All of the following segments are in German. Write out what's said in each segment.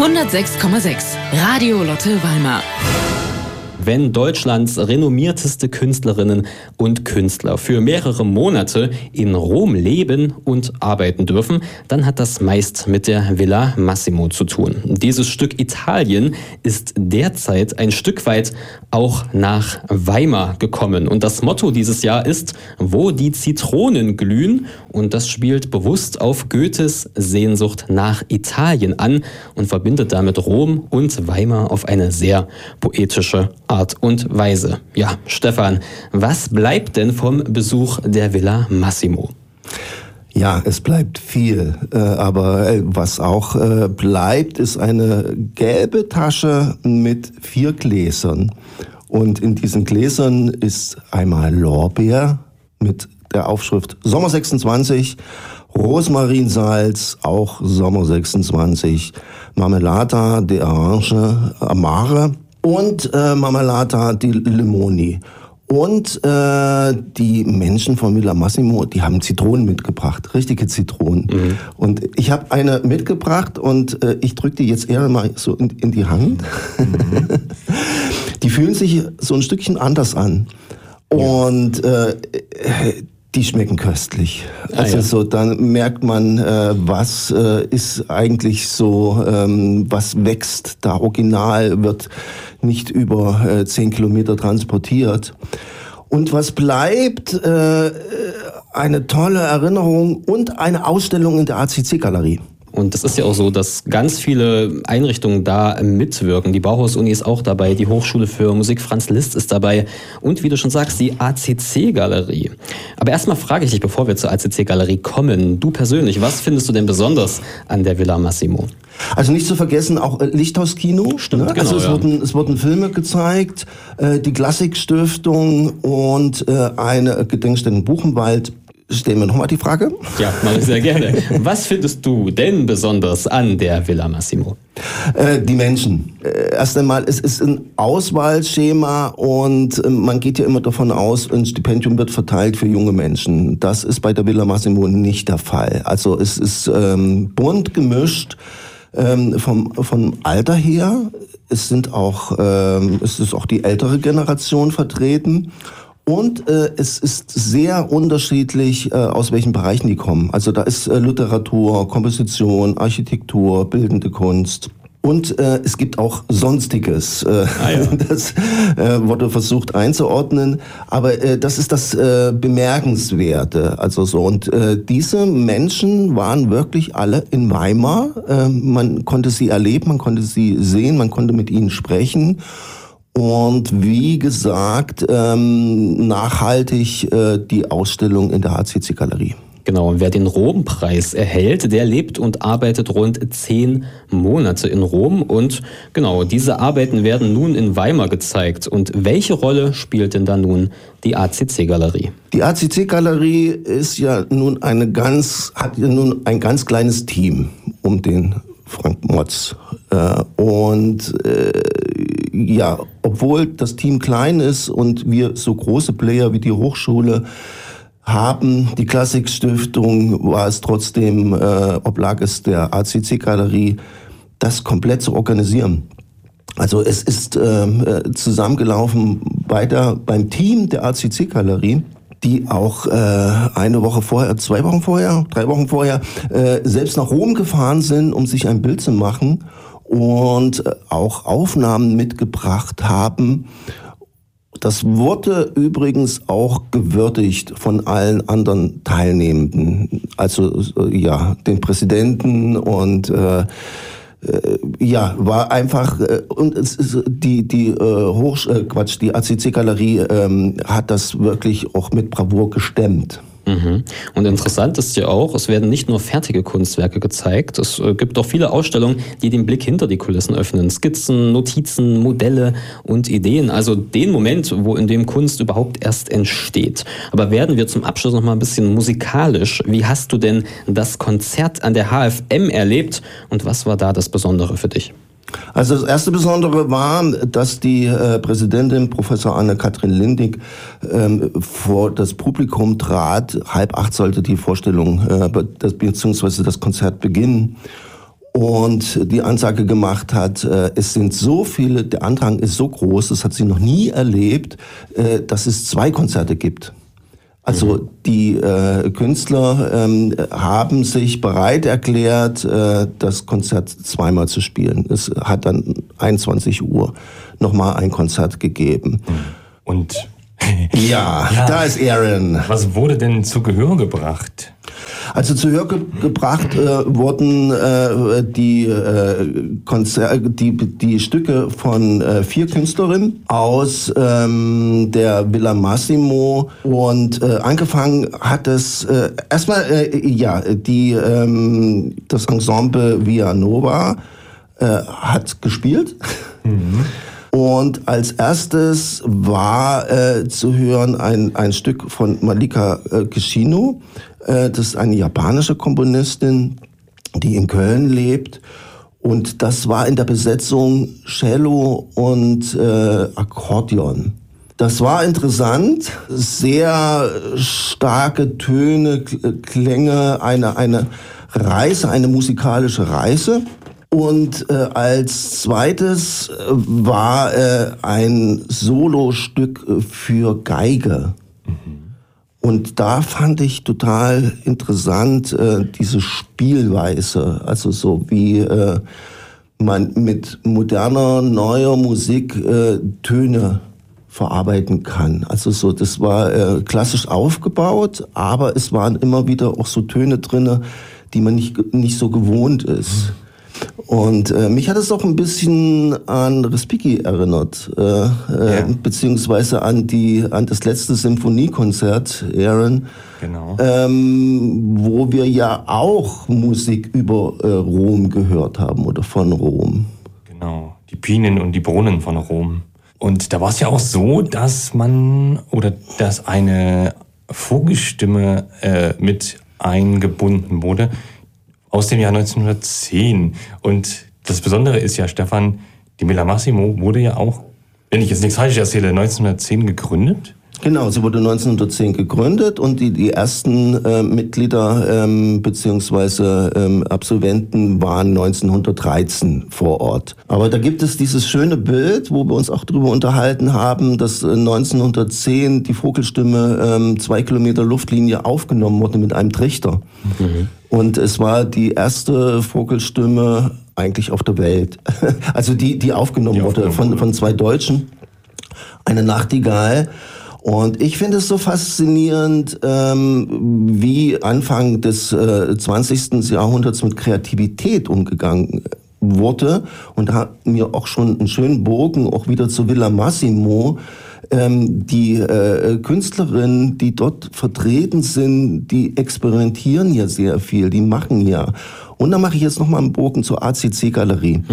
106,6 Radio Lotte Weimar. Wenn Deutschlands renommierteste Künstlerinnen und Künstler für mehrere Monate in Rom leben und arbeiten dürfen, dann hat das meist mit der Villa Massimo zu tun. Dieses Stück Italien ist derzeit ein Stück weit auch nach Weimar gekommen. Und das Motto dieses Jahr ist, wo die Zitronen glühen. Und das spielt bewusst auf Goethes Sehnsucht nach Italien an und verbindet damit Rom und Weimar auf eine sehr poetische Art und Weise. Ja, Stefan, was bleibt denn vom Besuch der Villa Massimo? Ja, es bleibt viel, aber was auch bleibt, ist eine gelbe Tasche mit 4 Gläsern. Und in diesen Gläsern ist einmal Lorbeer mit der Aufschrift Sommer 26, Rosmarinsalz, auch Sommer 26, Marmelata de Orange Amare und Marmelata di Limoni. Und die Menschen von Villa Massimo, die haben Zitronen mitgebracht, richtige Zitronen. Mhm. Und ich habe eine mitgebracht und ich drücke die jetzt eher mal so in die Hand. Mhm. Die fühlen sich so ein Stückchen anders an. Und die schmecken köstlich. Also so, dann merkt man, was ist eigentlich so, was wächst. Da Original wird nicht über 10 Kilometer transportiert. Und was bleibt, eine tolle Erinnerung und eine Ausstellung in der ACC-Galerie. Und es ist ja auch so, dass ganz viele Einrichtungen da mitwirken. Die Bauhaus-Uni ist auch dabei, die Hochschule für Musik Franz Liszt ist dabei und wie du schon sagst, die ACC-Galerie. Aber erstmal frage ich dich, bevor wir zur ACC-Galerie kommen, du persönlich, was findest du denn besonders an der Villa Massimo? Also nicht zu vergessen, auch Lichthaus-Kino. Stimmt, ne? Genau, also es wurden Filme gezeigt, die Klassik-Stiftung und eine Gedenkstätte in Buchenwald. Stellen wir nochmal die Frage? Ja, mache ich sehr gerne. Was findest du denn besonders an der Villa Massimo? Die Menschen. Erst einmal, es ist ein Auswahlschema und man geht ja immer davon aus, ein Stipendium wird verteilt für junge Menschen. Das ist bei der Villa Massimo nicht der Fall. Also es ist bunt gemischt vom Alter her. Es ist auch die ältere Generation vertreten. Und es ist sehr unterschiedlich, aus welchen Bereichen die kommen. Also da ist Literatur, Komposition, Architektur, bildende Kunst. Und es gibt auch Sonstiges. Das wurde versucht einzuordnen. Aber das ist das Bemerkenswerte. Also so. Und diese Menschen waren wirklich alle in Weimar. Man konnte sie erleben, man konnte sie sehen, man konnte mit ihnen sprechen. Und wie gesagt, nachhaltig die Ausstellung in der ACC-Galerie. Genau, und wer den Rom-Preis erhält, der lebt und arbeitet rund 10 Monate in Rom. Und genau, diese Arbeiten werden nun in Weimar gezeigt. Und welche Rolle spielt denn da nun die ACC-Galerie? Die ACC-Galerie ist ja nun hat ein ganz kleines Team um den Frank Motz. Ja, obwohl das Team klein ist und wir so große Player wie die Hochschule haben, die Klassik-Stiftung, war es trotzdem, oblag es der ACC-Galerie, das komplett zu organisieren. Also es ist zusammengelaufen beim Team der ACC-Galerie, die auch 1 Woche vorher, 2 Wochen vorher, 3 Wochen vorher selbst nach Rom gefahren sind, um sich ein Bild zu machen und auch Aufnahmen mitgebracht haben. Das wurde übrigens auch gewürdigt von allen anderen Teilnehmenden, also ja, den Präsidenten und ja, war einfach und es ist die ACC-Galerie hat das wirklich auch mit Bravour gestemmt. Mhm. Und interessant ist ja auch, es werden nicht nur fertige Kunstwerke gezeigt, es gibt auch viele Ausstellungen, die den Blick hinter die Kulissen öffnen. Skizzen, Notizen, Modelle und Ideen, also den Moment, wo in dem Kunst überhaupt erst entsteht. Aber werden wir zum Abschluss noch mal ein bisschen musikalisch. Wie hast du denn das Konzert an der HFM erlebt und was war da das Besondere für dich? Also das erste Besondere war, dass die Präsidentin Professor Anne-Kathrin Lindig vor das Publikum trat. 7:30 sollte die Vorstellung bzw. das Konzert beginnen. und die Ansage gemacht hat, es sind so viele, der Andrang ist so groß, das hat sie noch nie erlebt, dass es 2 Konzerte gibt. Also die Künstler haben sich bereit erklärt, das Konzert 2-mal zu spielen. Es hat dann 21 Uhr nochmal ein Konzert gegeben. Und ja, da ist Aaron. Was wurde denn zu Gehör gebracht? Also zu Gehör gebracht wurden die Stücke von 4 Künstlerinnen aus der Villa Massimo, und angefangen hat es erstmal das Ensemble Via Nova hat gespielt. Und als erstes war zu hören ein Stück von Malika Kishino. Das ist eine japanische Komponistin, die in Köln lebt. Und das war in der Besetzung Cello und Akkordeon. Das war interessant, sehr starke Töne, Klänge, eine Reise, eine musikalische Reise. Und als zweites war ein Solostück für Geige. Und da fand ich total interessant diese Spielweise, also so wie man mit moderner, neuer Musik Töne verarbeiten kann. Also so, das war klassisch aufgebaut, aber es waren immer wieder auch so Töne drinne, die man nicht so gewohnt ist. Und mich hat es auch ein bisschen an Respighi erinnert, beziehungsweise an das letzte Symphoniekonzert, Aaron, genau. Wo wir ja auch Musik über Rom gehört haben oder von Rom. Genau, die Pinen und die Brunnen von Rom. Und da war es ja auch so, dass eine Vogelstimme mit eingebunden wurde, aus dem Jahr 1910. Und das Besondere ist ja, Stefan, die Villa Massimo wurde ja auch, wenn ich jetzt nichts falsch erzähle, 1910 gegründet? Genau, sie wurde 1910 gegründet und die ersten Mitglieder bzw. Absolventen waren 1913 vor Ort. Aber da gibt es dieses schöne Bild, wo wir uns auch drüber unterhalten haben, dass 1910 die Vogelstimme 2 Kilometer Luftlinie aufgenommen wurde mit einem Trichter. Und es war die erste Vogelstimme eigentlich auf der Welt. Also die aufgenommen wurde von 2 Deutschen. Eine Nachtigall. Und ich finde es so faszinierend, wie Anfang des 20. Jahrhunderts mit Kreativität umgegangen wurde. Und da hatten wir auch schon einen schönen Bogen, auch wieder zu Villa Massimo. Die Künstlerinnen, die dort vertreten sind, die experimentieren ja sehr viel, die machen ja. Und dann mache ich jetzt nochmal einen Bogen zur ACC-Galerie.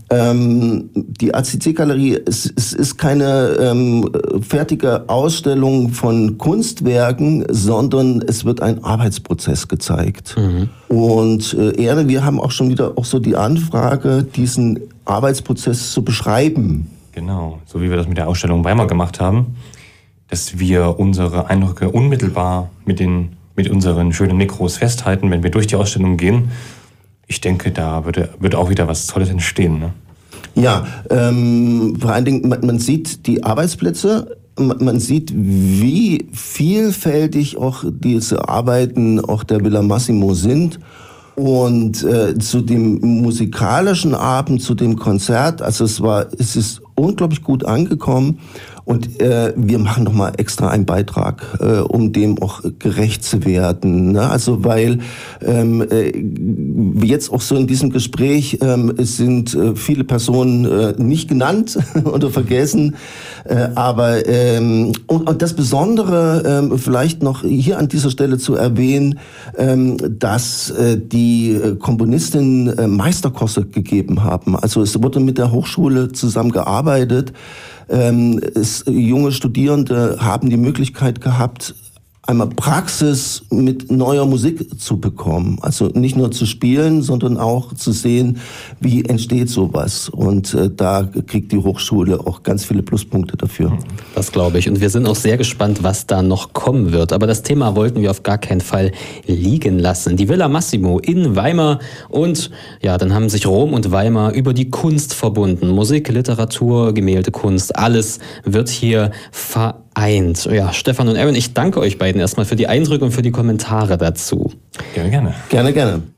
Die ACC-Galerie ist keine fertige Ausstellung von Kunstwerken, sondern es wird ein Arbeitsprozess gezeigt. Und wir haben auch schon wieder auch so die Anfrage, diesen Arbeitsprozess zu beschreiben. Genau, so wie wir das mit der Ausstellung Weimar gemacht haben, dass wir unsere Eindrücke unmittelbar mit unseren schönen Mikros festhalten, wenn wir durch die Ausstellung gehen. Ich denke, da wird auch wieder was Tolles entstehen. Ne? Ja, vor allen Dingen, man sieht die Arbeitsplätze, man sieht, wie vielfältig auch diese Arbeiten auch der Villa Massimo sind. Und zu dem musikalischen Abend, zu dem Konzert, also es ist unglaublich gut angekommen. Und wir machen nochmal extra einen Beitrag, um dem auch gerecht zu werden. Ne? Also weil jetzt auch so in diesem Gespräch es sind viele Personen nicht genannt oder vergessen. Aber und das Besondere vielleicht noch hier an dieser Stelle zu erwähnen, dass die Komponistinnen Meisterkurse gegeben haben. Also es wurde mit der Hochschule zusammengearbeitet. Junge Studierende haben die Möglichkeit gehabt, einmal Praxis mit neuer Musik zu bekommen. Also nicht nur zu spielen, sondern auch zu sehen, wie entsteht sowas. Und da kriegt die Hochschule auch ganz viele Pluspunkte dafür. Das glaube ich. Und wir sind auch sehr gespannt, was da noch kommen wird. Aber das Thema wollten wir auf gar keinen Fall liegen lassen. Die Villa Massimo in Weimar. Und ja, dann haben sich Rom und Weimar über die Kunst verbunden. Musik, Literatur, Gemäldekunst, alles wird hier vereint. Ja, Stefan und Aaron, ich danke euch beiden erstmal für die Eindrücke und für die Kommentare dazu. Gerne, gerne. Gerne, gerne.